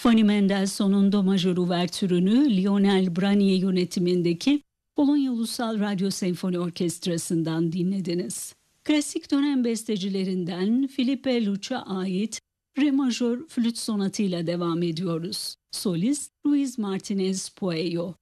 Fanny Mendelssohn'un Do majör uvertürünü Lionel Branier yönetimindeki Polonya Ulusal Radyo Senfoni Orkestrası'ndan dinlediniz. Klasik dönem bestecilerinden Filipe Luç'a ait Re majör flüt sonatıyla devam ediyoruz. Solist Luis Martinez Pueyo.